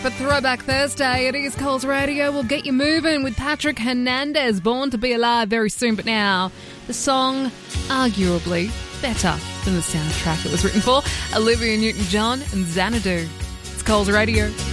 For Throwback Thursday, it is Coles Radio. We'll get you moving with Patrick Hernandez, Born to Be Alive, very soon. But now, the song, arguably better than the soundtrack it was written for, Olivia Newton-John and Xanadu. It's Coles Radio.